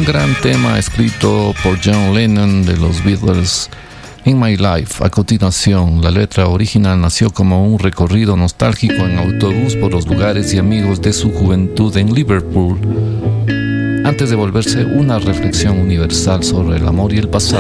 gran tema escrito por John Lennon de los Beatles, In My Life. A continuación, la letra original nació como un recorrido nostálgico en autobús por los lugares y amigos de su juventud en Liverpool, antes de volverse una reflexión universal sobre el amor y el pasado.